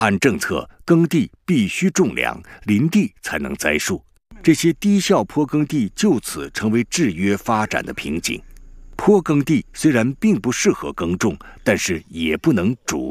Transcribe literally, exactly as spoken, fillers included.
按政策，耕地必须种粮，林地才能栽树。这些低效坡耕地就此成为制约发展的瓶颈。坡耕地虽然并不适合耕种，但是也不能主